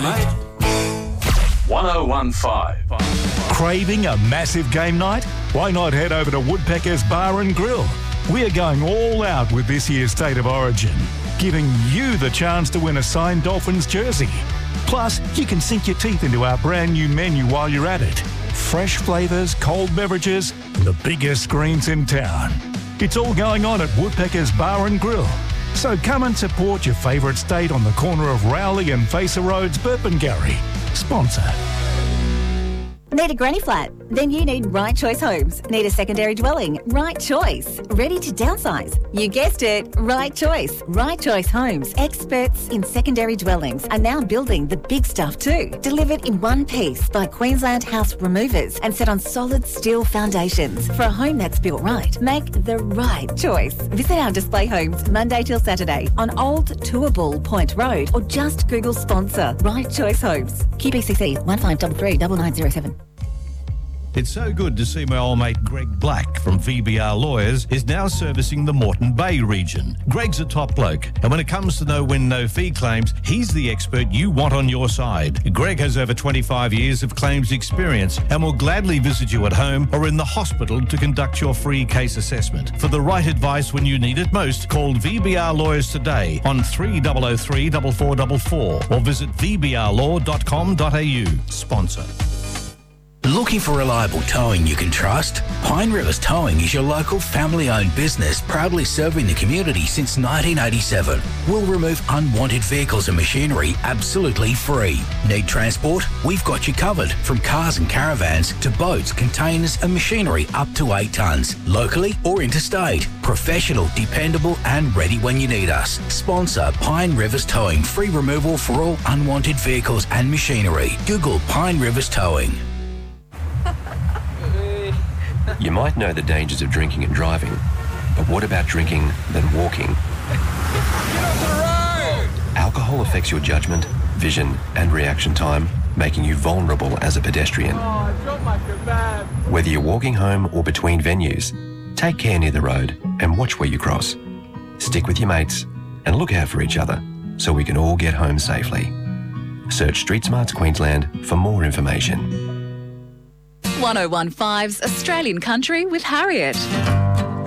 mate. 1015. Craving a massive game night? Why not head over to Woodpecker's Bar and Grill? We are going all out with this year's State of Origin, giving you the chance to win a signed Dolphins jersey. Plus, you can sink your teeth into our brand new menu while you're at it. Fresh flavours, cold beverages, the biggest screens in town. It's all going on at Woodpecker's Bar and Grill. So come and support your favourite state on the corner of Rowley and Facer Roads, Burpengary. Sponsor. Need a granny flat? Then you need Right Choice Homes. Need a secondary dwelling? Right Choice. Ready to downsize? You guessed it, Right Choice. Right Choice Homes, experts in secondary dwellings, are now building the big stuff too. Delivered in one piece by Queensland House Removers and set on solid steel foundations. For a home that's built right, make the right choice. Visit our display homes Monday till Saturday on Old Toowoomba Point Road or just Google sponsor Right Choice Homes. QBCC 1533 9907. It's so good to see my old mate Greg Black from VBR Lawyers is now servicing the Moreton Bay region. Greg's a top bloke, and when it comes to no-win, no-fee claims, he's the expert you want on your side. Greg has over 25 years of claims experience and will gladly visit you at home or in the hospital to conduct your free case assessment. For the right advice when you need it most, call VBR Lawyers today on 3003 4444 or visit vbrlaw.com.au. Sponsor. Looking for reliable towing you can trust? Pine Rivers Towing is your local family-owned business proudly serving the community since 1987. We'll remove unwanted vehicles and machinery absolutely free. Need transport? We've got you covered. From cars and caravans to boats, containers and machinery up to 8 tonnes. Locally or interstate. Professional, dependable and ready when you need us. Sponsor Pine Rivers Towing. Free removal for all unwanted vehicles and machinery. Google Pine Rivers Towing. You might know the dangers of drinking and driving, but what about drinking, then walking? Get off the road! Alcohol affects your judgment, vision and reaction time, making you vulnerable as a pedestrian. Oh, I dropped my kebab. Whether you're walking home or between venues, take care near the road and watch where you cross. Stick with your mates and look out for each other so we can all get home safely. Search Street Smarts Queensland for more information. 1015's Australian Country with Harriet.